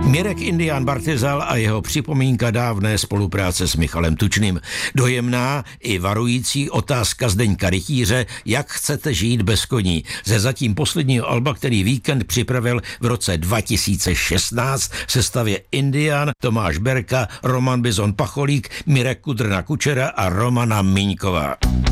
Mirek Indián Bartyzal a jeho připomínka dávné spolupráce s Michalem Tučným. Dojemná i varující otázka Zdeňka Rytíře, jak chcete žít bez koní. Ze zatím posledního alba, který Víkend připravil v roce 2016 v sestavě Indián, Tomáš Berka, Roman Bizon Pacholík, Mirek Kudrna Kučera a Romana Miňková.